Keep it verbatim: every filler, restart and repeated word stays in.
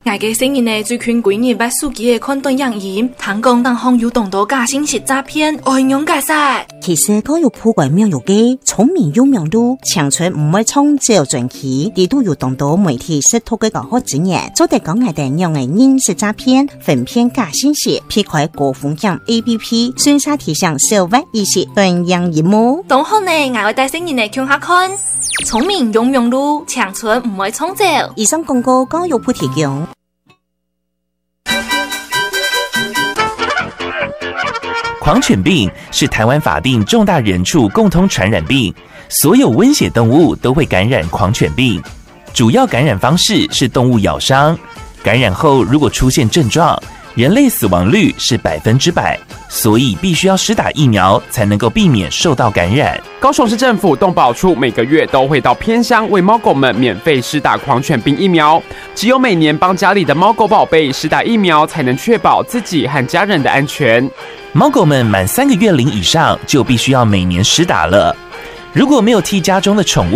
我嘅聲音呢，最近幾日把手機嘅看短影音，聽講當行有當到假信息詐騙，我應用解釋。 其實都有破解妙有嘅，聰明有明路，長春唔會創造傳奇，地都有當到媒體識圖嘅搞好經驗，做得講係定讓人認識詐騙，分辨假信息，撇開高風險 A P P， 順勢提升社會意識，短影業務。 當好呢，我會帶聲音嚟聽下看，聰明有明路，長春唔會創造。 以上廣告交由ผู้提供。 狂犬病是台灣法定重大人畜共通傳染病，所有溫血動物都會感染狂犬病。主要感染方式是動物咬傷，感染後如果出現症狀，人類死亡率是百分之百，所以必須要施打疫苗才能夠避免受到感染。 高雄市政府動保處每個月都會到偏鄉為貓狗們免費施打狂犬病疫苗，只有每年幫家裡的貓狗寶貝施打疫苗，才能確保自己和家人的安全。 貓狗們滿三個月齡以上就必須要每年施打了。如果沒有替家中的寵物